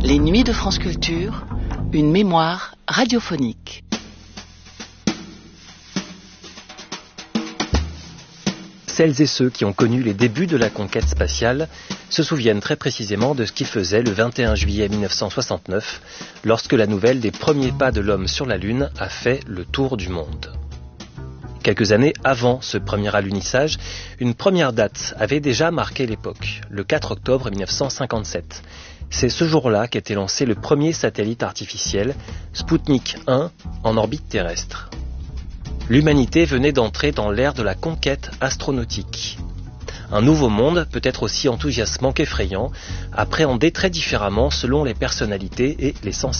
Les Nuits de France Culture, une mémoire radiophonique. Celles et ceux qui ont connu les débuts de la conquête spatiale se souviennent très précisément de ce qu'ils faisaient le 21 juillet 1969, lorsque la nouvelle des premiers pas de l'homme sur la Lune a fait le tour du monde. Quelques années avant ce premier alunissage, une première date avait déjà marqué l'époque, le 4 octobre 1957. C'est ce jour-là qu'était lancé le premier satellite artificiel, Sputnik 1, en orbite terrestre. L'humanité venait d'entrer dans l'ère de la conquête astronautique. Un nouveau monde, peut-être aussi enthousiasmant qu'effrayant, appréhendé très différemment selon les personnalités et les sensibilités.